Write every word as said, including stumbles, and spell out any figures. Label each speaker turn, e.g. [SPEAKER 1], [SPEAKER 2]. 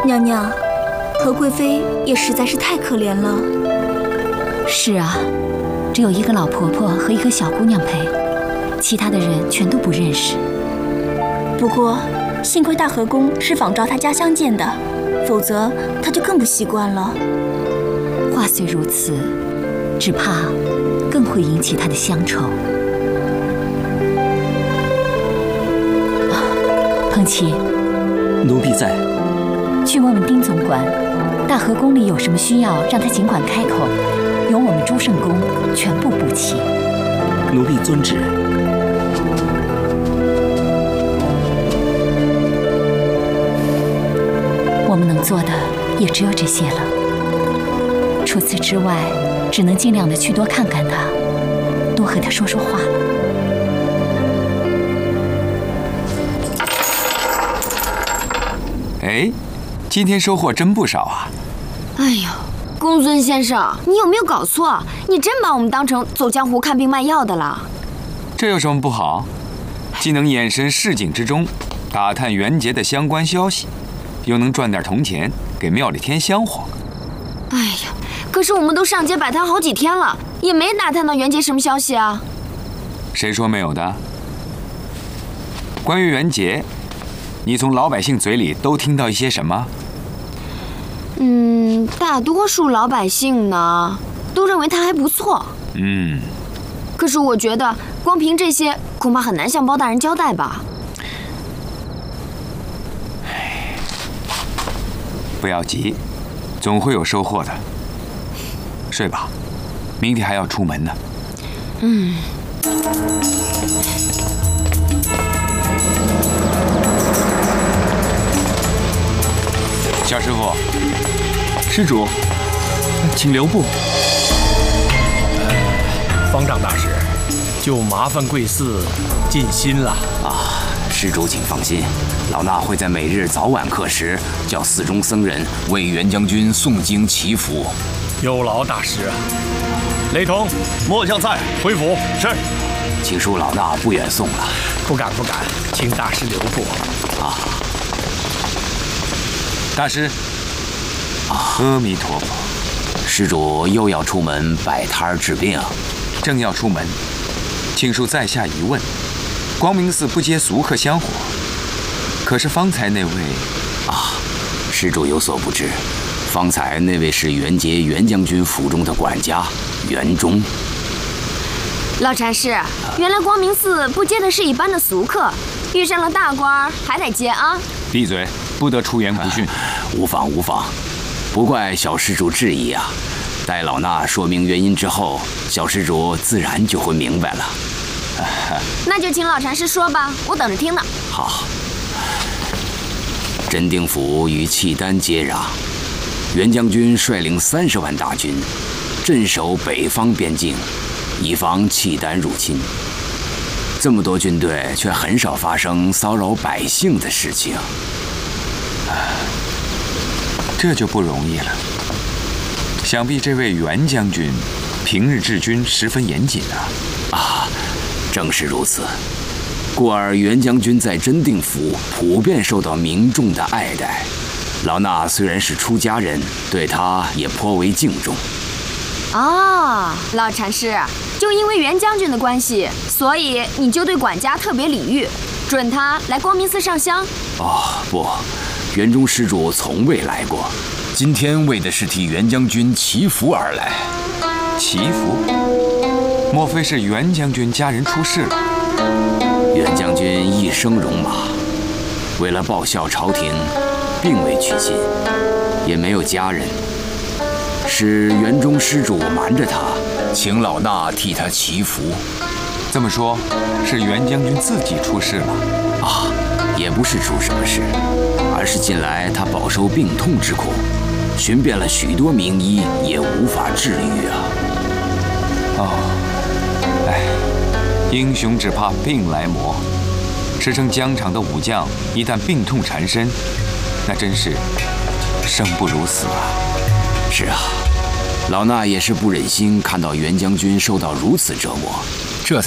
[SPEAKER 1] 娘娘，何贵妃也实在是太可怜了。
[SPEAKER 2] 是啊，只有一个老婆婆和一个小姑娘陪，其他的人全都不认识。
[SPEAKER 1] 不过，幸亏大和宫是仿照她家乡建的，否则她就更不习惯了。
[SPEAKER 2] 话虽如此，只怕更会引起她的乡愁。啊，彭琪，
[SPEAKER 3] 奴婢在。
[SPEAKER 2] 去问问丁总管，大和宫里有什么需要，让他尽管开口，由我们朱圣宫全部补齐。
[SPEAKER 3] 奴婢遵旨。
[SPEAKER 2] 我们能做的也只有这些了。除此之外，只能尽量的去多看看他，多和他说说话了。
[SPEAKER 4] 哎，今天收获真不少啊！
[SPEAKER 5] 哎呦，公孙先生，你有没有搞错？你真把我们当成走江湖看病卖药的了？
[SPEAKER 4] 这有什么不好？既能眼神市井之中，打探元节的相关消息，又能赚点铜钱，给庙里添香火。
[SPEAKER 5] 哎呀，可是我们都上街摆摊好几天了，也没打探到元节什么消息啊！
[SPEAKER 4] 谁说没有的？关于元节，你从老百姓嘴里都听到一些什么？
[SPEAKER 5] 嗯，大多数老百姓呢，都认为他还不错。
[SPEAKER 4] 嗯。
[SPEAKER 5] 可是我觉得，光凭这些，恐怕很难向包大人交代吧。
[SPEAKER 4] 不要急，总会有收获的。睡吧，明天还要出门呢。
[SPEAKER 5] 嗯。
[SPEAKER 4] 小师傅，
[SPEAKER 3] 施主，请留步。
[SPEAKER 6] 方丈大师，就麻烦贵寺尽心了
[SPEAKER 7] 啊！施主请放心，老衲会在每日早晚课时叫寺中僧人为袁将军诵经祈福。
[SPEAKER 6] 有劳大师啊！雷同，末将在，回府。是。
[SPEAKER 7] 请恕老衲不远送了。
[SPEAKER 6] 不敢不敢，请大师留步。
[SPEAKER 7] 啊。
[SPEAKER 4] 大师，啊，阿弥陀佛。
[SPEAKER 7] 施主又要出门摆摊治病，
[SPEAKER 4] 正要出门，请恕在下疑问：光明寺不接俗客香火，可是方才那位……
[SPEAKER 7] 啊，施主有所不知，方才那位是元节袁将军府中的管家袁忠。
[SPEAKER 5] 老禅师，原来光明寺不接的是一般的俗客，遇上了大官还得接啊！
[SPEAKER 4] 闭嘴！不得出言不逊。
[SPEAKER 7] 无妨无妨，不怪小施主质疑啊。待老衲说明原因之后，小施主自然就会明白了。
[SPEAKER 5] 那就请老禅师说吧，我等着听呢。
[SPEAKER 7] 好。真定府与契丹接壤，袁将军率领三十万大军，镇守北方边境，以防契丹入侵。这么多军队，却很少发生骚扰百姓的事情。
[SPEAKER 4] 这就不容易了。想必这位袁将军平日治军十分严谨啊！
[SPEAKER 7] 啊，正是如此。故而袁将军在真定府普遍受到民众的爱戴。老衲虽然是出家人，对他也颇为敬重。
[SPEAKER 5] 哦，老禅师，就因为袁将军的关系，所以你就对管家特别礼遇，准他来光明寺上香？
[SPEAKER 7] 哦，不。袁忠施主从未来过，今天为的是替袁将军祈福而来。
[SPEAKER 4] 祈福？莫非是袁将军家人出事了？
[SPEAKER 7] 袁将军一生戎马，为了报效朝廷，并未娶亲，也没有家人，是袁忠施主瞒着他，请老衲替他祈福。
[SPEAKER 4] 这么说，是袁将军自己出事了？
[SPEAKER 7] 啊，也不是出什么事。而是近来他饱受病痛之苦，寻遍了许多名医，也无法治愈啊。
[SPEAKER 4] 哦，哎，英雄只怕病来磨。驰骋疆场的武将，一旦病痛缠身，那真是生不如死啊。
[SPEAKER 7] 是啊，老衲也是不忍心看到袁将军受到如此折磨，